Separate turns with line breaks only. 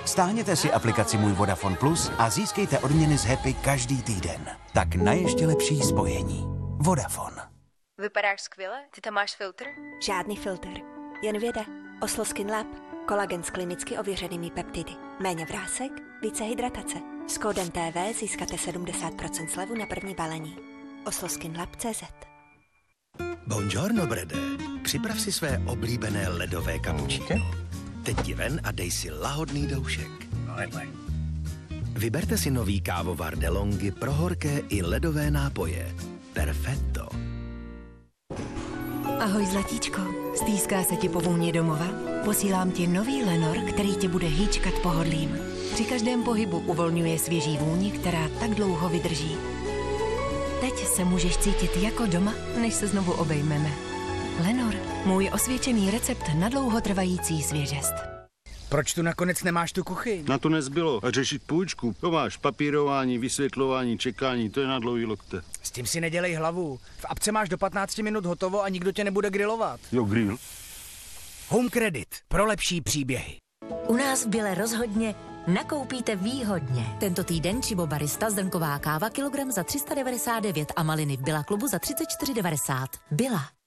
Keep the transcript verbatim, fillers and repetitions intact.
Stáhněte si aplikaci Můj Vodafone Plus a získejte odměny z Happy každý týden. Tak na ještě lepší spojení. Vodafone.
Vypadáš skvěle, ty tam máš filtr?
Žádný filtr, jen věda. Oslo Skin Lab. Kolagen s klinicky ověřenými peptidy. Méně vrásek, více hydratace. S kódem T V získáte sedmdesát procent slevu na první balení. oslo skin lab tečka cé zet.
Buongiorno, Brede. Připrav si své oblíbené ledové kapučíno. Teď ti ven a dej si lahodný doušek. Vyberte si nový kávovar DeLonghi pro horké i ledové nápoje. Perfetto.
Ahoj, zlatíčko. Stýská se ti po vůni domova? Posílám ti nový Lenor, který tě bude hýčkat pohodlím. Při každém pohybu uvolňuje svěží vůni, která tak dlouho vydrží. Teď se můžeš cítit jako doma, než se znovu obejmeme. Lenor, můj osvědčený recept na dlouhotrvající svěžest.
Proč tu nakonec nemáš tu kuchyň?
Na to nezbylo. A řešit půjčku. To máš papírování, vysvětlování, čekání, to je na dlouhý lokte.
S tím si nedělej hlavu. V apce máš do patnácti minut hotovo a nikdo tě nebude grilovat.
Jo, grill.
Home Credit. Pro lepší příběhy.
U nás v Bile rozhodně nakoupíte výhodně. Tento týden Čibo Barista zrnková káva kilogram za tři sta devadesát devět a maliny v Billa klubu za třicet čtyři devadesát. Billa.